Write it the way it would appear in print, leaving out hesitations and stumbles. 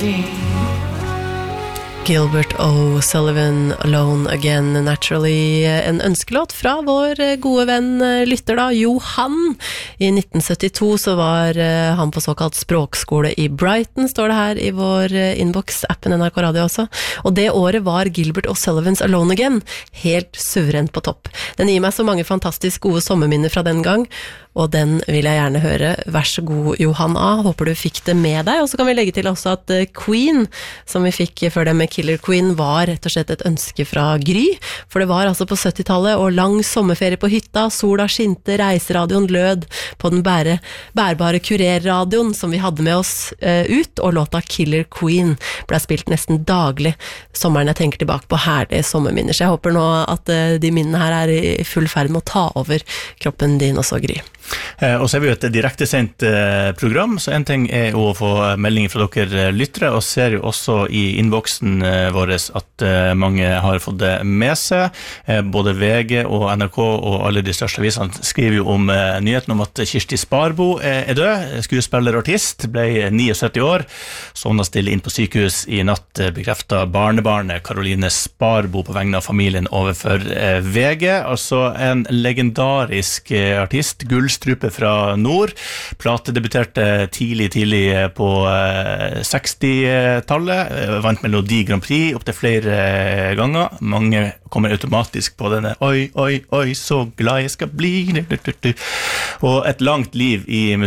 Gilbert O'Sullivan, Alone Again, Naturally, en ønskelåt fra vår gode venn lytter da, Johan. I 1972 så var han på såkalt språkskole i Brighton, står det her i vår inbox, appen NRK Radio også. Og det året var Gilbert O'Sullivans Alone Again helt suverent på topp. Den gir meg så mange fantastisk gode sommerminner fra den gang, og den vil jeg gjerne høre. Vær så god, Johan A. Håper du fikk det med deg. Og så kan vi legge til også at Queen, som vi fikk før det med Killer Queen, var rett og slett et ønske fra Gry. For det var altså på 70-tallet, og lang sommerferie på hytta, sola skinte, reiseradioen lød på den bærbare kurerradioen som vi hadde med oss ut, og låta Killer Queen ble spilt nesten daglig. Sommeren jeg tenker tilbake på herlige sommerminner. Så jeg håper nå at de minnene her er i full ferd med å ta over kroppen din også, Gry. Og så er vi jo et direktesendt program, så en ting er å få meldinger fra dere lyttere, og ser jo også i innboksen vår at mange har fått det med seg. Både VG og NRK og alle de største avisene skriver jo om nyheten om at Kirsti Sparbo er død. Skuespiller og artist, ble 79 år, sovnet stille inn på sykehus i natt, bekreftet barnebarnet Caroline Sparbo på vegne av familien overfor VG. Altså en legendarisk artist, gullstrupe fra nord, platedebuterte tidlig på 60-tallet, vant Melodi Grand Prix opp til flere ganger. Mange kommer automatisk på denne oi, oi, oi, så glad jeg skal bli, og et langt liv i